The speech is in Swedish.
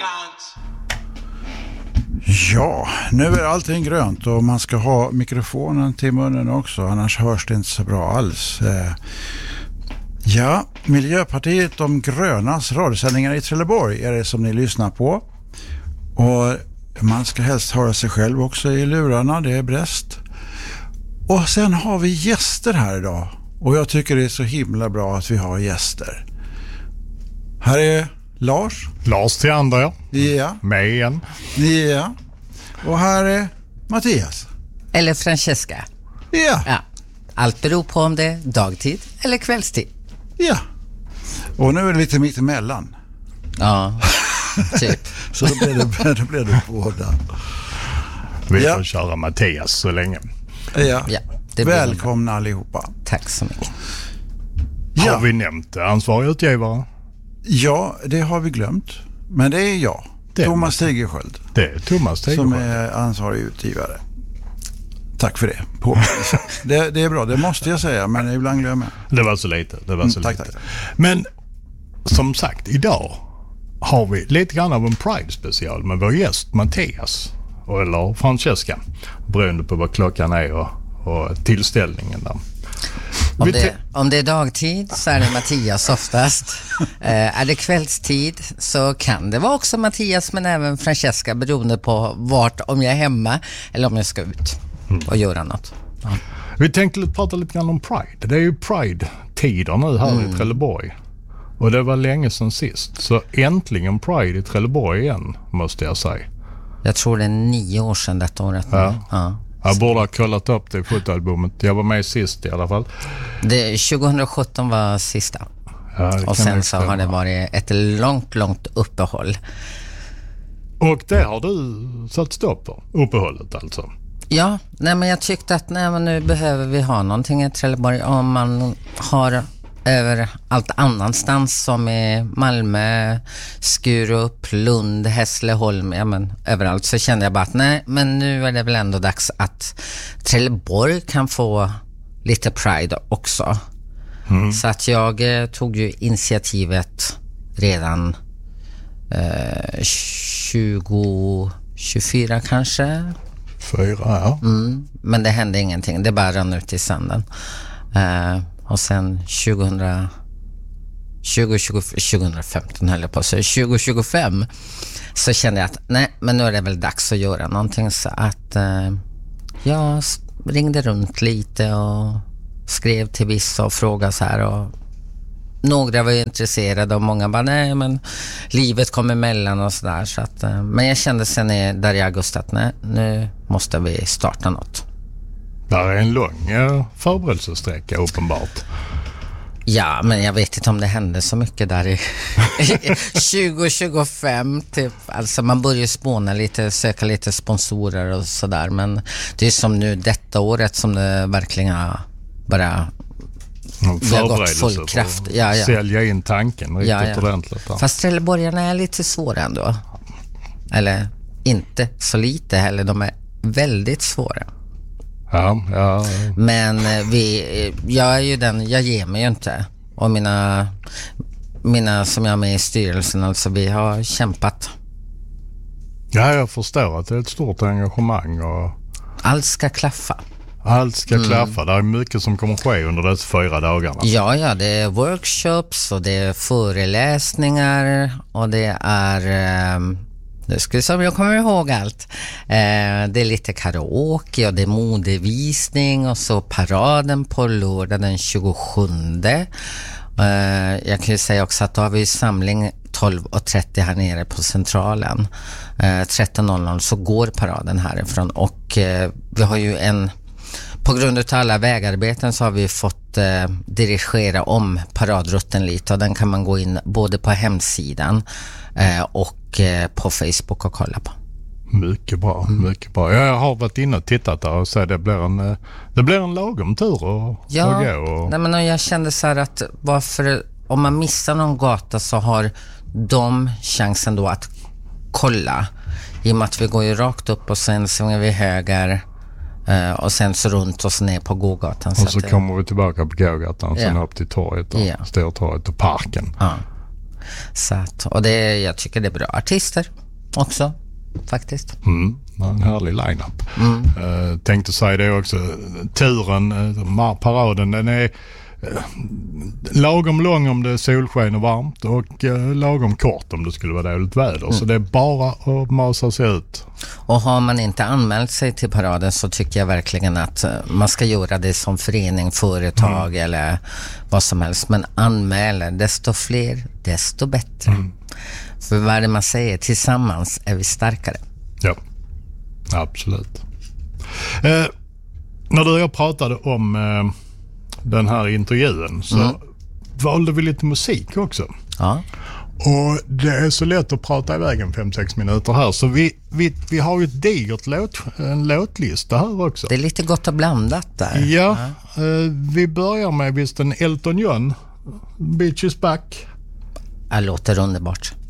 Ja, nu är allting grönt och man ska ha mikrofonen till munnen också, annars hörs det inte så bra alls. Ja, Miljöpartiet de grönas radiosändningar i Trelleborg är det som ni lyssnar på. Och man ska helst höra sig själv också i lurarna, det är bäst. Och sen har vi gäster här idag. Och jag tycker det är så himla bra att vi har gäster. Här är Lars. Lars till andra. Ja. Med igen. Ja. Och här är Mattias. Eller Francesca. Ja. Allt beror på om det är dagtid eller kvällstid. Ja. Och nu är det lite mitt emellan. Ja, typ. Så då blir det båda. Vi får köra Mattias så länge. Ja. Välkomna allihopa. Tack så mycket. Har vi nämnt ansvarig utgivare? Ja, det har vi glömt. Men det är jag. Thomas Tigersköld. Det är Thomas Tigersköld. Som är ansvarig utgivare. Tack för det. Det är bra, det måste jag säga, men ibland glömmer jag. Det var så lite. Tack. Men som sagt, idag har vi lite grann av en Pride-special med vår gäst Mattias eller Francesca, beroende på vad klockan är och tillställningen där. Om det är dagtid så är det Mattias oftast. Är det kvällstid så kan det vara också Mattias, men även Francesca, beroende på om jag är hemma eller om jag ska ut och göra något. Ja. Vi tänkte prata lite grann om Pride. Det är ju Pride-tider nu här i Trelleborg. Och det var länge sedan sist. Så äntligen Pride i Trelleborg igen, måste jag säga. Jag tror det är 9 år sedan detta året. Ja. Jag borde ha kollat upp det i fotoalbumet. Jag var med sist i alla fall. 2017 var sista. Ja, och sen så har det varit ett långt uppehåll. Och det har du satt stopp på, uppehållet alltså? Ja, men jag tyckte att nu behöver vi ha någonting i Trelleborg. Om man har över allt annanstans som i Malmö, Skurup, Lund, Hässleholm, överallt, så kände jag bara att men nu är det väl ändå dags att Trelleborg kan få lite Pride också. Så att jag tog ju initiativet redan 2024 kanske. 4, ja. Men det hände ingenting, det bara rann ut i sanden. Och sen 2015 höll jag på, så 2025 så kände jag att men nu är det väl dags att göra någonting, så att jag ringde runt lite och skrev till vissa och frågade så här, och några var intresserade och många bara men livet kom emellan och sådär, så att men jag kände sen där i augusti att nu måste vi starta något. Det är en lång förberedelsesträcka uppenbart. Ja, men jag vet inte om det hände så mycket där i 2025 typ. Alltså man börjar spåna lite, söka lite sponsorer och sådär, men det är som nu detta året som det verkligen bara vi har gått full kraft. Sälja in tanken riktigt ordentligt. Ja. Fast trelleborgarna är lite svåra ändå. Eller inte så lite heller, de är väldigt svåra. Ja. Men jag är ju jag ger mig ju inte. Och mina som jag är med i styrelsen, alltså vi har kämpat. Ja, jag förstår att det är ett stort engagemang och allt ska klaffa. Allt ska klaffa. Det är mycket som kommer ske under dessa 4 dagarna. Ja, det är workshops och det är föreläsningar och det är nu ska vi se om jag kommer ihåg allt. Det är lite karaoke och det är modevisning och så paraden på lördag den 27. Jag kan ju säga också att då har vi samling 12:30 här nere på centralen. 13:00 så går paraden härifrån, och vi har ju på grund av alla vägarbeten så har vi fått dirigera om paradrutten lite, och den kan man gå in både på hemsidan och på Facebook och kolla på. Mycket bra. Jag har varit inne och tittat där och så det blir en lagom tur att gå. Nej, men jag kände så här att om man missar någon gata så har de chansen då att kolla, i och med att vi går ju rakt upp och sen svänger vi höger och sen så runt och så ner på gågatan. Och så kommer vi tillbaka på gågatan och sen upp till torget och Stortorget och parken. Ja. Så att, och jag tycker det är bra artister också, faktiskt. En härlig line-up. Tänkte säga det också. Turen, paraden, den är lagom lång om det är solsken och varmt och lagom kort om det skulle vara dåligt väder. Så det är bara att masa sig ut. Och har man inte anmält sig till paraden så tycker jag verkligen att man ska göra det som förening, företag eller vad som helst. Men anmäler, desto fler, desto bättre. För vad är det man säger? Tillsammans är vi starkare. Ja, absolut. När du och jag pratade om den här intervjun så valde vi lite musik också. Ja. Och det är så lätt att prata iväg en 5-6 minuter här. Så vi har ju ett digert en låtlista här också. Det är lite gott och blandat där. Ja, vi börjar med visst en Elton John, Beach is Back. Det låter underbart.